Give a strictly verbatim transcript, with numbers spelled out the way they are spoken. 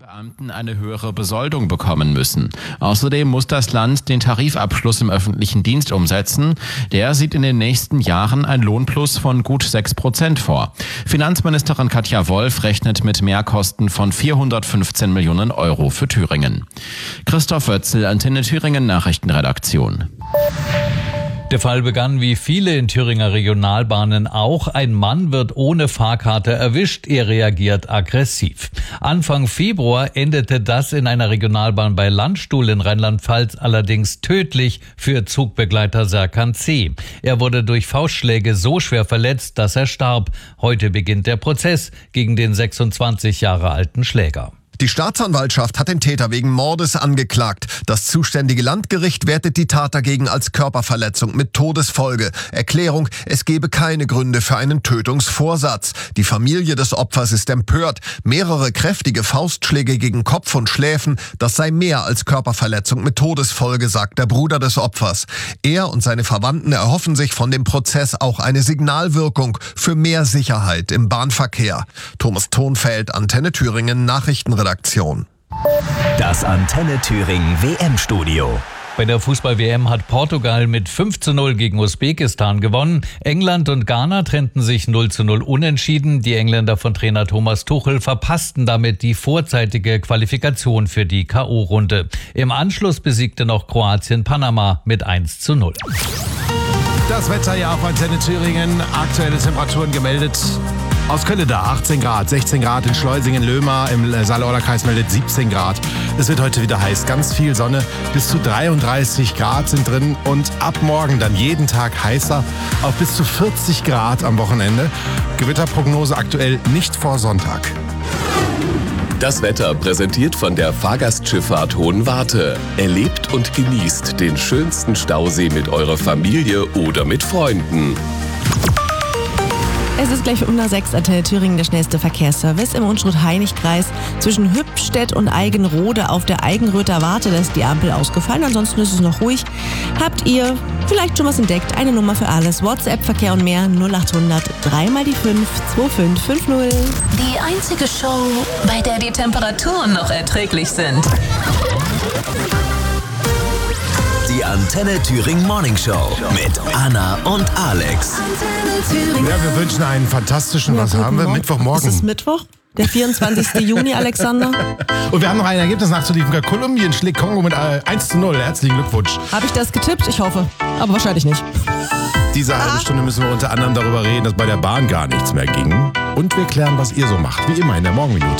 Beamten eine höhere Besoldung bekommen müssen. Außerdem muss das Land den Tarifabschluss im öffentlichen Dienst umsetzen. Der sieht in den nächsten Jahren ein Lohnplus von gut sechs Prozent vor. Finanzministerin Katja Wolf rechnet mit Mehrkosten von vierhundertfünfzehn Millionen Euro für Thüringen. Christoph Wötzel, Antenne Thüringen Nachrichtenredaktion. Der Fall begann wie viele in Thüringer Regionalbahnen auch. Ein Mann wird ohne Fahrkarte erwischt. Er reagiert aggressiv. Anfang Februar endete das in einer Regionalbahn bei Landstuhl in Rheinland-Pfalz allerdings tödlich für Zugbegleiter Serkan C. Er wurde durch Faustschläge so schwer verletzt, dass er starb. Heute beginnt der Prozess gegen den sechsundzwanzig Jahre alten Schläger. Die Staatsanwaltschaft hat den Täter wegen Mordes angeklagt. Das zuständige Landgericht wertet die Tat dagegen als Körperverletzung mit Todesfolge. Erklärung: Es gebe keine Gründe für einen Tötungsvorsatz. Die Familie des Opfers ist empört. Mehrere kräftige Faustschläge gegen Kopf und Schläfen, das sei mehr als Körperverletzung mit Todesfolge, sagt der Bruder des Opfers. Er und seine Verwandten erhoffen sich von dem Prozess auch eine Signalwirkung für mehr Sicherheit im Bahnverkehr. Thomas Thonfeld, Antenne Thüringen Nachrichtenredaktion. Das Antenne Thüringen W M-Studio. Bei der Fußball-W M hat Portugal mit fünf zu null gegen Usbekistan gewonnen. England und Ghana trennten sich null zu null unentschieden. Die Engländer von Trainer Thomas Tuchel verpassten damit die vorzeitige Qualifikation für die K O-Runde. Im Anschluss besiegte noch Kroatien Panama mit eins zu null. Das Wetter ja auf Antenne Thüringen. Aktuelle Temperaturen gemeldet. Aus Kölleda achtzehn Grad, sechzehn Grad in Schleusingen, Löhmer, im Saale-Orla-Kreis meldet siebzehn Grad. Es wird heute wieder heiß, ganz viel Sonne, bis zu dreiunddreißig Grad sind drin und ab morgen dann jeden Tag heißer, auf bis zu vierzig Grad am Wochenende. Gewitterprognose aktuell nicht vor Sonntag. Das Wetter präsentiert von der Fahrgastschifffahrt Hohenwarte. Erlebt und genießt den schönsten Stausee mit eurer Familie oder mit Freunden. Es ist gleich unter sechs, Antenne Thüringen, der schnellste Verkehrsservice im Unstrut-Heinig-Kreis. Zwischen Hübstedt und Eigenrode auf der Eigenröther Warte, da ist die Ampel ausgefallen. Ansonsten ist es noch ruhig. Habt ihr vielleicht schon was entdeckt? Eine Nummer für alles. WhatsApp-Verkehr und mehr null acht hundert drei mal die fünf zwei fünf fünf null. Die einzige Show, bei der die Temperaturen noch erträglich sind. Die Antenne Thüringen Morning Show mit Anna und Alex. Ja, wir wünschen einen fantastischen, Ja, was guten haben wir? Morgen. Mittwochmorgen. Ist es Mittwoch? Der vierundzwanzigsten Juni, Alexander? Und wir haben noch ein Ergebnis nachzuliefern. Kolumbien schlägt Kongo mit äh, eins zu null. Herzlichen Glückwunsch. Habe ich das getippt? Ich hoffe. Aber wahrscheinlich nicht. Diese halbe Stunde müssen wir unter anderem darüber reden, dass bei der Bahn gar nichts mehr ging. Und wir klären, was ihr so macht. Wie immer in der Morgenminute.